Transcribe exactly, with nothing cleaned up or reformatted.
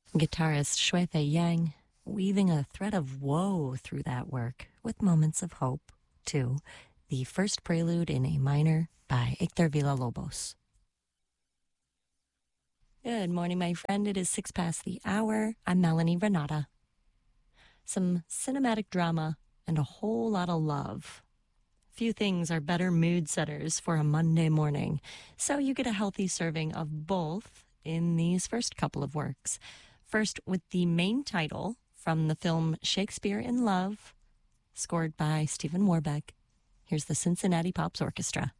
Guitarist Shui-Fei Yang weaving a thread of woe through that work with moments of hope, too. The first prelude in A minor by Hector Villa-Lobos. Good morning, my friend. It is six past the hour. I'm Melanie Renata. Some cinematic drama and a whole lot of love. Few things are better mood setters for a Monday morning, so you get a healthy serving of both in these first couple of works. First, with the main title from the film Shakespeare in Love, scored by Stephen Warbeck. Here's the Cincinnati Pops Orchestra.